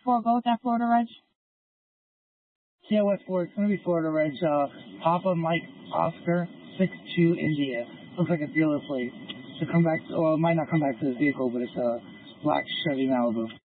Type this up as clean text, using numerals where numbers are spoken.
go with that Florida Reg? Yeah, West Florida. It's going to be Florida Reg. Papa Mike Oscar 62 India. Looks like a dealer plate. To come back, well, it might not come back to this vehicle, but it's a black Chevy Malibu.